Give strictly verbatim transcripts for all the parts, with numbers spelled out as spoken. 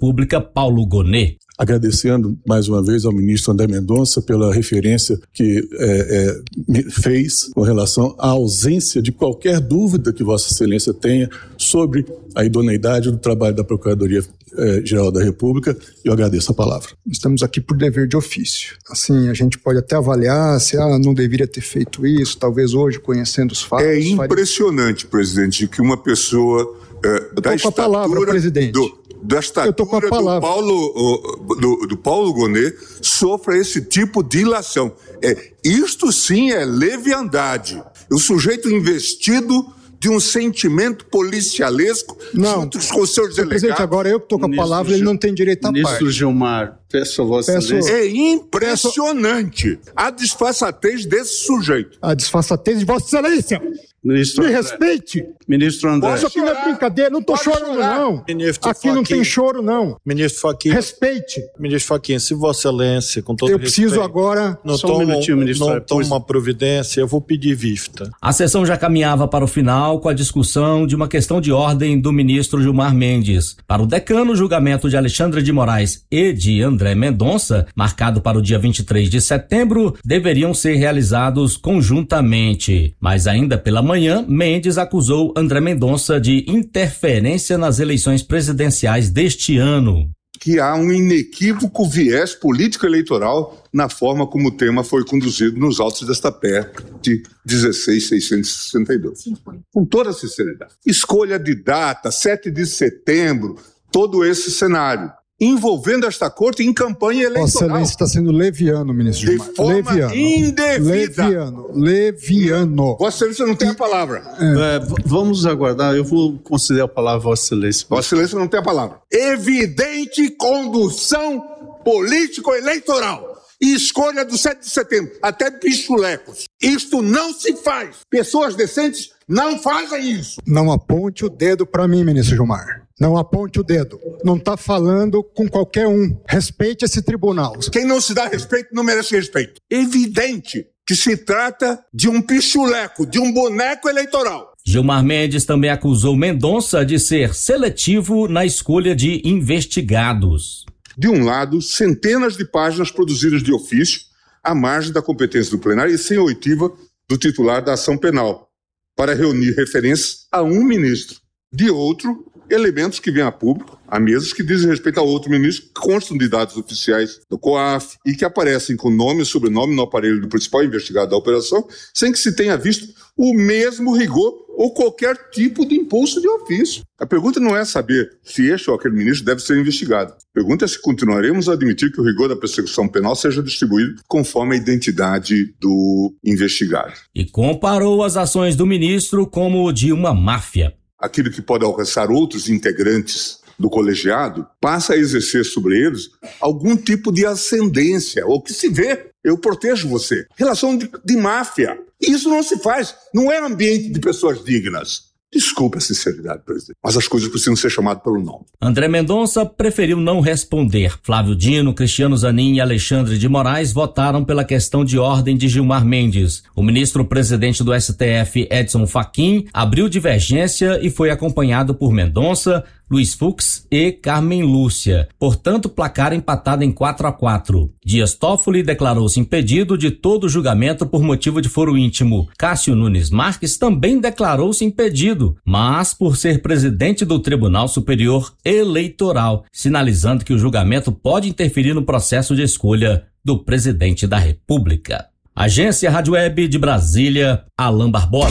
República, Paulo Gonet. Agradecendo mais uma vez ao ministro André Mendonça pela referência que é, é, fez com relação à ausência de qualquer dúvida que Vossa Excelência tenha sobre a idoneidade do trabalho da Procuradoria-Geral da República. Eu agradeço a palavra. Estamos aqui por dever de ofício. Assim, a gente pode até avaliar se ah, não deveria ter feito isso, talvez hoje, conhecendo os fatos. É impressionante, faria... presidente, que uma pessoa uh, da estatura... com a palavra, presidente. Do... da estatura do Paulo, do, do Paulo Gonet sofra esse tipo de ilação. É, isto sim é leviandade. O sujeito investido de um sentimento policialesco não, junto com os seus delegados. Presidente, agora eu que estou com a palavra, ele não tem direito à Ministro parte. Ministro Gilmar, peço a Vossa Excelência. É impressionante a disfarçatez desse sujeito. A disfarçatez de Vossa Excelência. Ministro Me André. respeite. Ministro André. Isso aqui não é brincadeira, não estou chorando não. Ministro aqui não Fachin. tem choro não. Ministro Fachin. Respeite. Ministro Fachin, se Vossa Excelência, com todo eu respeito... preciso agora... Não Só toma, um minutinho, ministro. Não toma uma providência, eu vou pedir vista. A sessão já caminhava para o final com a discussão de uma questão de ordem do ministro Gilmar Mendes. Para o decano, o julgamento de Alexandre de Moraes e de André Mendonça, marcado para o dia vinte e três de setembro, deveriam ser realizados conjuntamente. Mas ainda pela manhã, Mendes acusou André Mendonça de interferência nas eleições presidenciais deste ano. Que há um inequívoco viés político-eleitoral na forma como o tema foi conduzido nos autos desta P E de dezesseis mil seiscentos e sessenta e dois. Com toda a sinceridade. Escolha de data, sete de setembro, todo esse cenário. Envolvendo esta corte em campanha eleitoral. Vossa Excelência está sendo leviano, ministro Gilmar. De forma leviano. indevida. Leviano. Leviano. Vossa Excelência não tem a palavra. É. É, vamos aguardar, eu vou conceder a palavra a Vossa Excelência. Vossa Excelência não tem a palavra. Evidente condução político-eleitoral. E escolha do sete de setembro, até pichulecos. Isto não se faz. Pessoas decentes não fazem isso. Não aponte o dedo para mim, ministro Gilmar. Não aponte o dedo. Não está falando com qualquer um. Respeite esse tribunal. Quem não se dá respeito não merece respeito. Evidente que se trata de um pichuleco, de um boneco eleitoral. Gilmar Mendes também acusou Mendonça de ser seletivo na escolha de investigados. De um lado, centenas de páginas produzidas de ofício, à margem da competência do plenário e sem oitiva do titular da ação penal, para reunir referências a um ministro. De outro, elementos que vêm a público, a mesas que dizem respeito a outro ministro, que constam de dados oficiais do COAF e que aparecem com nome e sobrenome no aparelho do principal investigado da operação, sem que se tenha visto o mesmo rigor ou qualquer tipo de impulso de ofício. A pergunta não é saber se este ou aquele ministro deve ser investigado. A pergunta é se continuaremos a admitir que o rigor da persecução penal seja distribuído conforme a identidade do investigado. E comparou as ações do ministro como de uma máfia. Aquilo que pode alcançar outros integrantes do colegiado passa a exercer sobre eles algum tipo de ascendência, ou que se vê, eu protejo você. Relação de, de máfia. Isso não se faz, não é ambiente de pessoas dignas. Desculpe a sinceridade, presidente, mas as coisas precisam ser chamadas pelo nome. André Mendonça preferiu não responder. Flávio Dino, Cristiano Zanin e Alexandre de Moraes votaram pela questão de ordem de Gilmar Mendes. O ministro-presidente do S T F, Edson Fachin, abriu divergência e foi acompanhado por Mendonça, Luiz Fux e Carmen Lúcia. Portanto, placar empatado em quatro a quatro. Dias Toffoli declarou-se impedido de todo julgamento por motivo de foro íntimo. Cássio Nunes Marques também declarou-se impedido, mas por ser presidente do Tribunal Superior Eleitoral, sinalizando que o julgamento pode interferir no processo de escolha do presidente da República. Agência Rádio Web de Brasília, Alain Barbosa.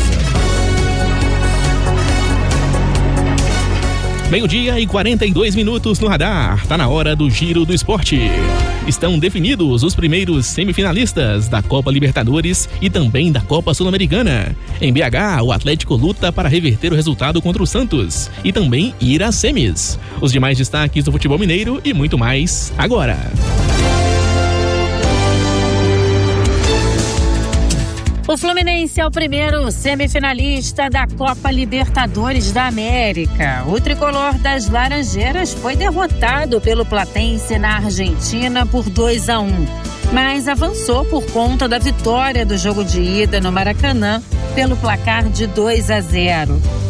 Meio-dia e quarenta e dois minutos no radar. Tá na hora do Giro do Esporte. Estão definidos os primeiros semifinalistas da Copa Libertadores e também da Copa Sul-Americana. Em B H, o Atlético luta para reverter o resultado contra o Santos e também ir às semis. Os demais destaques do futebol mineiro e muito mais agora. O Fluminense é o primeiro semifinalista da Copa Libertadores da América. O tricolor das Laranjeiras foi derrotado pelo Platense na Argentina por dois a um, mas avançou por conta da vitória do jogo de ida no Maracanã pelo placar de dois a zero.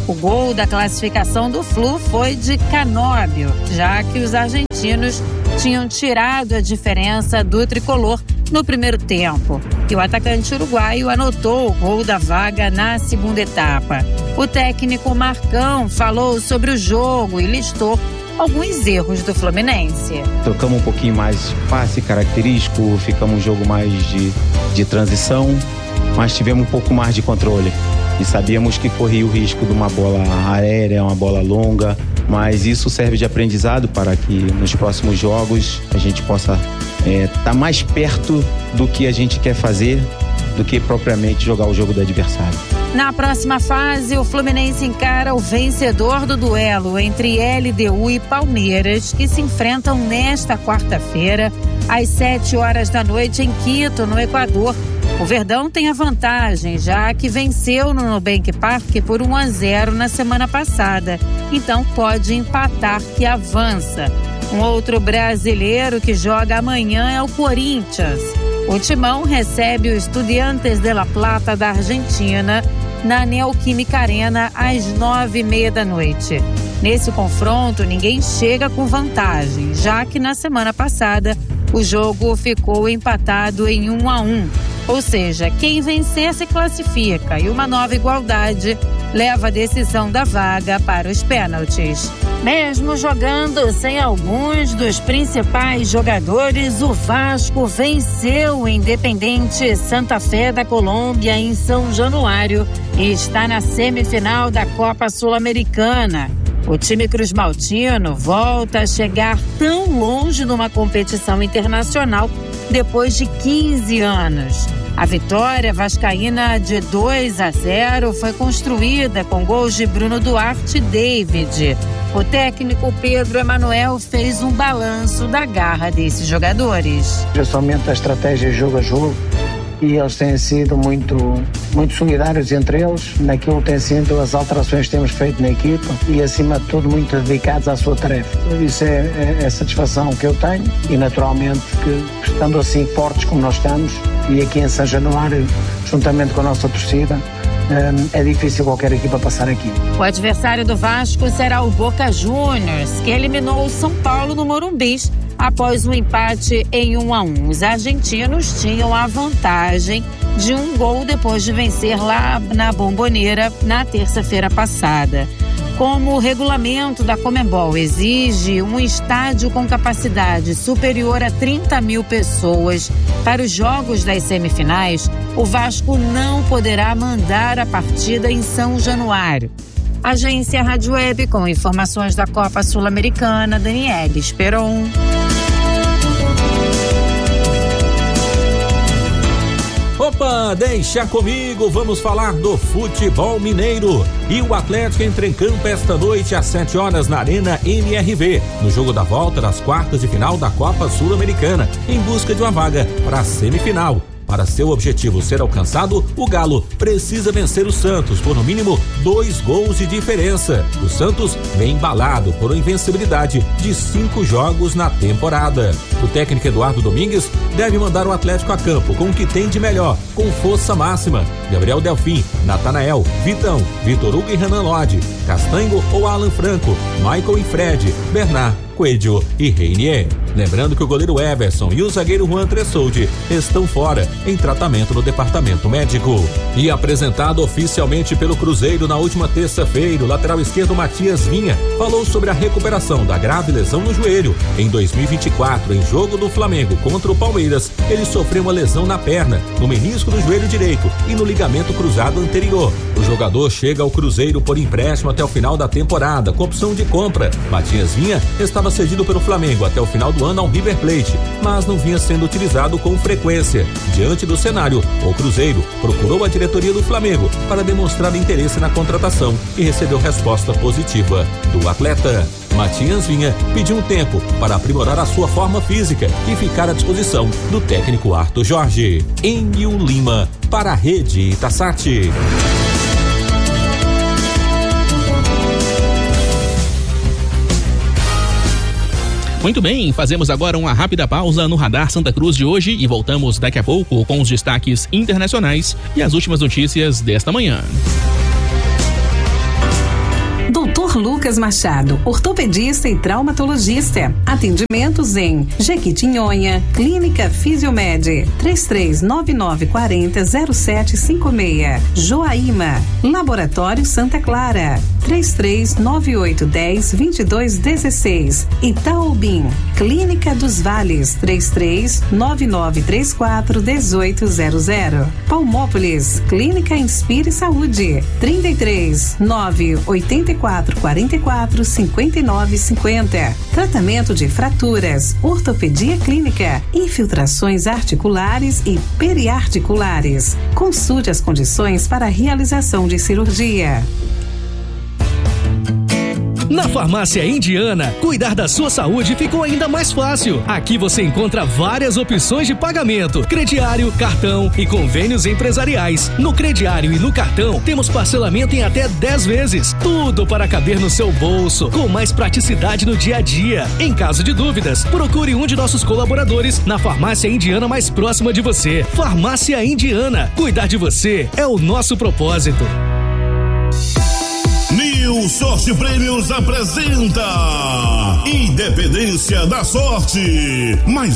O gol da classificação do Flu foi de Canóbio, já que os argentinos tinham tirado a diferença do tricolor no primeiro tempo. E o atacante uruguaio anotou o gol da vaga na segunda etapa. O técnico Marcão falou sobre o jogo e listou alguns erros do Fluminense. Trocamos um pouquinho mais passe característico, ficamos um jogo mais de, de transição, mas tivemos um pouco mais de controle. E sabíamos que corria o risco de uma bola aérea, uma bola longa, mas isso serve de aprendizado para que nos próximos jogos a gente possa estar é, tá mais perto do que a gente quer fazer do que propriamente jogar o jogo do adversário. Na próxima fase, o Fluminense encara o vencedor do duelo entre L D U e Palmeiras, que se enfrentam nesta quarta-feira, às sete horas da noite, em Quito, no Equador. O Verdão tem a vantagem, já que venceu no Nubank Park por um a zero na semana passada. Então pode empatar que avança. Um outro brasileiro que joga amanhã é o Corinthians. O Timão recebe o Estudiantes de La Plata da Argentina na Neoquímica Arena às nove e meia da noite. Nesse confronto, ninguém chega com vantagem, já que na semana passada o jogo ficou empatado em um a um. Ou seja, quem vencer se classifica e uma nova igualdade leva a decisão da vaga para os pênaltis. Mesmo jogando sem alguns dos principais jogadores, o Vasco venceu o Independente Santa Fé da Colômbia em São Januário e está na semifinal da Copa Sul-Americana. O time cruzmaltino volta a chegar tão longe numa competição internacional depois de quinze anos. A vitória vascaína de dois a zero foi construída com gols de Bruno Duarte e David. O técnico Pedro Emanuel fez um balanço da garra desses jogadores. Principalmente a estratégia jogo a jogo, e eles têm sido muito, muito solidários entre eles naquilo que têm sido as alterações que temos feito na equipa e, acima de tudo, muito dedicados à sua tarefa. Isso é, é, é a satisfação que eu tenho e, naturalmente, que estando assim fortes como nós estamos e aqui em São Januário, juntamente com a nossa torcida, é difícil qualquer equipa passar aqui. O adversário do Vasco será o Boca Juniors, que eliminou o São Paulo no Morumbi após um empate em um a um. Os argentinos tinham a vantagem de um gol depois de vencer lá na Bombonera na terça-feira passada. Como o regulamento da Conmebol exige um estádio com capacidade superior a trinta mil pessoas para os jogos das semifinais, o Vasco não poderá mandar a partida em São Januário. Agência Rádio Web com informações da Copa Sul-Americana, Daniele Esperon. Opa, deixa comigo, vamos falar do futebol mineiro. E o Atlético entra em campo esta noite às sete horas na Arena M R V, no jogo da volta das quartas de final da Copa Sul-Americana, em busca de uma vaga para a semifinal. Para seu objetivo ser alcançado, o Galo precisa vencer o Santos por no mínimo dois gols de diferença. O Santos vem embalado por uma invencibilidade de cinco jogos na temporada. O técnico Eduardo Domingues deve mandar o Atlético a campo com o que tem de melhor, com força máxima. Gabriel Delfim, Natanael, Vitão, Vitor Hugo e Renan Lodge, Castanho ou Alan Franco, Michael e Fred, Bernard, Coelho e Reinier. Lembrando que o goleiro Everson e o zagueiro Juan Tressoldi estão fora, em tratamento no departamento médico. E apresentado oficialmente pelo Cruzeiro na última terça-feira, o lateral esquerdo Matias Vinha falou sobre a recuperação da grave lesão no joelho. Em dois mil e vinte e quatro, em jogo do Flamengo contra o Palmeiras, ele sofreu uma lesão na perna, no menisco do joelho direito e no ligamento cruzado anterior. O jogador chega ao Cruzeiro por empréstimo até o final da temporada, com opção de compra. Matias Vinha estava cedido pelo Flamengo até o final do ano ao River Plate, mas não vinha sendo utilizado com frequência. Diante do cenário, o Cruzeiro procurou a diretoria do Flamengo para demonstrar interesse na contratação e recebeu resposta positiva do atleta. Matias Vinha pediu um tempo para aprimorar a sua forma física e ficar à disposição do técnico Arthur Jorge. Enio Lima, para a Rede Itasati. Muito bem, fazemos agora uma rápida pausa no Radar Santa Cruz de hoje e voltamos daqui a pouco com os destaques internacionais e as últimas notícias desta manhã. Lucas Machado, ortopedista e traumatologista. Atendimentos em Jequitinhonha, Clínica Fisiomed, três três nove nove quatro zero zero sete cinco seis. Joaíma, Laboratório Santa Clara, três três nove oito um zero dois dois um seis. Itaobim, Clínica dos Vales, três três nove nove três quatro um oito zero zero. Palmópolis, Clínica Inspire Saúde, trinta e três nove oito quatro quatro quatro cinco nove cinco zero. Tratamento de fraturas, ortopedia clínica, infiltrações articulares e periarticulares. Consulte as condições para a realização de cirurgia. Na Farmácia Indiana, cuidar da sua saúde ficou ainda mais fácil. Aqui você encontra várias opções de pagamento: crediário, cartão e convênios empresariais. No crediário e no cartão, temos parcelamento em até dez vezes. Tudo para caber no seu bolso, com mais praticidade no dia a dia. Em caso de dúvidas, procure um de nossos colaboradores na Farmácia Indiana mais próxima de você. Farmácia Indiana, cuidar de você é o nosso propósito. New Sorte Prêmios apresenta Independência da Sorte. Mais